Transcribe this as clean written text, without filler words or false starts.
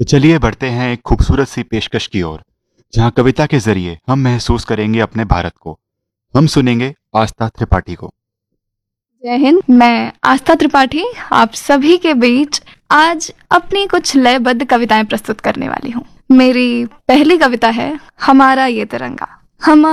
तो चलिए बढ़ते हैं एक खूबसूरत सी पेशकश की ओर, जहां कविता के जरिए हम महसूस करेंगे अपने भारत को। हम सुनेंगे आस्था त्रिपाठी को। जय हिंद। मैं आस्था त्रिपाठी आप सभी के बीच आज अपनी कुछ लयबद्ध कविताएं प्रस्तुत करने वाली हूँ। मेरी पहली कविता है हमारा ये तिरंगा। हमारा